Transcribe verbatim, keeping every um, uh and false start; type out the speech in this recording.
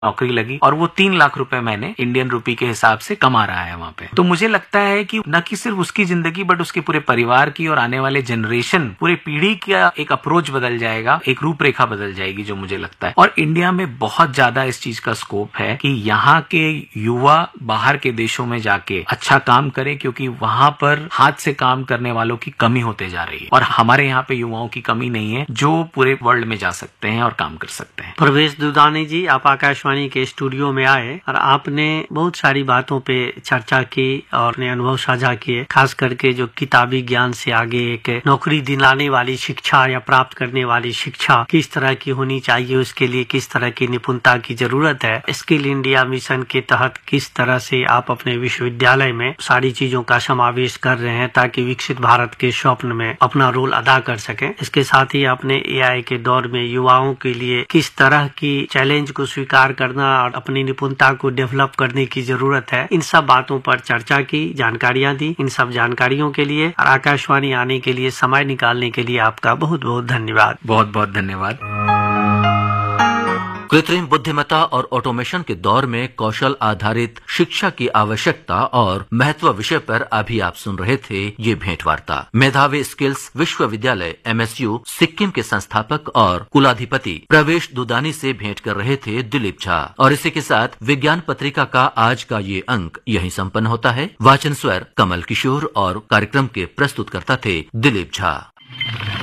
नौकरी लगी और वो तीन लाख रुपए मैंने इंडियन रुपी के हिसाब से कमा रहा है वहाँ पे। तो मुझे लगता है कि न कि सिर्फ उसकी जिंदगी बट उसके पूरे परिवार की और आने वाले जनरेशन, पूरी पीढ़ी का एक अप्रोच बदल जाएगा, एक रूपरेखा बदल जाएगी जो मुझे लगता है। और इंडिया में बहुत ज्यादा इस चीज का स्कोप है कि यहाँ के युवा बाहर के देशों में जाके अच्छा काम करें, क्योंकि वहां पर हाथ से काम करने वालों की कमी होते जा रही है और हमारे यहाँ पे युवाओं की कमी नहीं है जो पूरे वर्ल्ड में जा सकते हैं और काम कर सकते हैं। प्रवेश दुदानी जी, आप आकाशवाणी के स्टूडियो में आए और आपने बहुत सारी बातों पे चर्चा की और अपने अनुभव साझा किए, खास करके जो किताबी ज्ञान से आगे एक नौकरी दिलाने वाली शिक्षा या प्राप्त करने वाली शिक्षा किस तरह की होनी चाहिए, उसके लिए किस तरह की निपुणता की जरूरत है। स्किल इंडिया मिशन के तहत किस तरह से आप अपने विश्वविद्यालय में सारी चीजों का समावेश कर रहे हैं ताकि विकसित भारत के स्वप्न में अपना रोल अदा कर सके। इसके साथ ही आपने ए आई के दौर में युवाओं के लिए किस तरह की चैलेंज को स्वीकार करना और अपनी निपुणता को डेवलप करने की जरूरत है, इन सब बातों पर चर्चा की, जानकारियां दी। इन सब जानकारियों के लिए और आकाशवाणी आने के लिए, समय निकालने के लिए आपका बहुत बहुत धन्यवाद। बहुत बहुत धन्यवाद। कृत्रिम बुद्धिमत्ता और ऑटोमेशन के दौर में कौशल आधारित शिक्षा की आवश्यकता और महत्व विषय पर अभी आप सुन रहे थे ये भेंटवार्ता। मेधावी स्किल्स विश्वविद्यालय एम एस यू सिक्किम के संस्थापक और कुलाधिपति प्रवेश दुदानी से भेंट कर रहे थे दिलीप झा। और इसी के साथ विज्ञान पत्रिका का आज का ये अंक यहीं संपन्न होता है। वाचन स्वर कमल किशोर और कार्यक्रम के प्रस्तुतकर्ता थे दिलीप झा।